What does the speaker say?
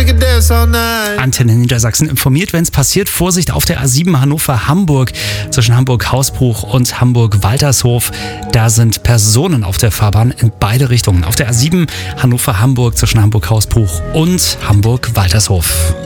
Antenne Niedersachsen informiert, wenn es passiert. Vorsicht auf der A7 Hannover-Hamburg zwischen Hamburg-Hausbruch und Hamburg-Waltershof. Da sind Personen auf der Fahrbahn in beide Richtungen. Auf der A7 Hannover-Hamburg zwischen Hamburg-Hausbruch und Hamburg-Waltershof.